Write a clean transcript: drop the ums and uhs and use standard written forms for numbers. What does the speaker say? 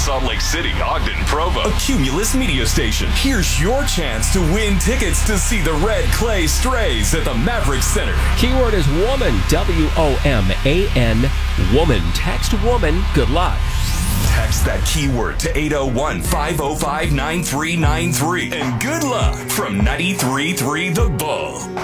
Salt Lake City, Ogden, Provo. A Cumulus media station. Here's your chance to win tickets to see the Red Clay Strays at the Maverick Center. Keyword is woman, W-O-M-A-N, woman. Text woman. Good luck. Text that keyword to 801-505-9393. And good luck from 93.3 The Bull.